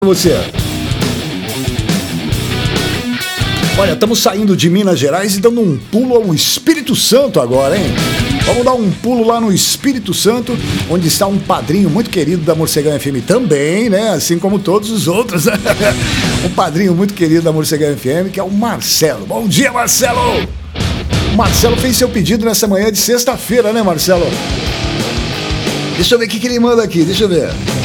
Você. Olha, estamos saindo de Minas Gerais e dando um pulo ao Espírito Santo agora, hein? Vamos dar um pulo lá no Espírito Santo, onde está um padrinho muito querido da Morcegão FM também, né? Assim como todos os outros. Um padrinho muito querido da Morcegão FM, que é o Marcelo. Bom dia, Marcelo! O Marcelo fez seu pedido nessa manhã de sexta-feira, né, Marcelo? Deixa eu ver o que ele manda aqui, deixa eu ver.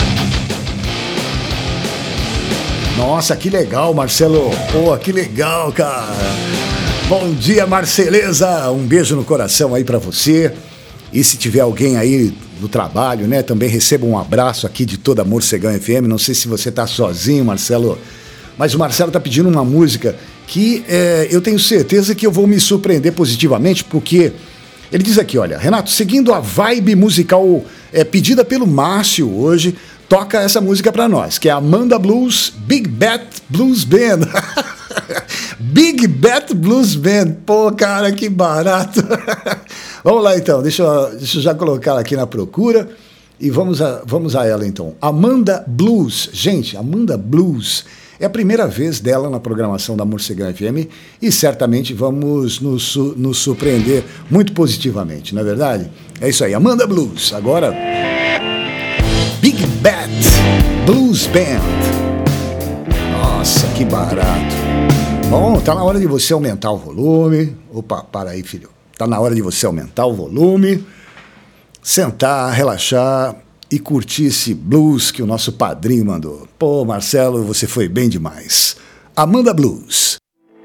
Nossa, que legal, Marcelo. Pô, que legal, cara. Bom dia, Marceleza. Um beijo no coração aí pra você. E se tiver alguém aí no trabalho, né, também receba um abraço aqui de toda a Morcegão FM. Não sei se você tá sozinho, Marcelo, mas o Marcelo tá pedindo uma música que eu tenho certeza que eu vou me surpreender positivamente, porque ele diz aqui, olha, Renato, seguindo a vibe musical pedida pelo Márcio hoje, toca essa música pra nós, que é Amanda Blues Big Bat Blues Band. Big Bat Blues Band. Pô, cara, que barato. Vamos lá, então. Deixa eu já colocar ela aqui na procura e vamos a ela, então. Amanda Blues. Gente, Amanda Blues é a primeira vez dela na programação da Morcegão FM e certamente vamos nos surpreender muito positivamente, não é verdade? É isso aí, Amanda Blues. Agora... Big Bat Blues Band. Nossa, que barato. Bom, tá na hora de você aumentar o volume. Opa, para aí, filho. Tá na hora de você aumentar o volume, sentar, relaxar e curtir esse blues que o nosso padrinho mandou. Pô, Marcelo, você foi bem demais. Amanda Blues.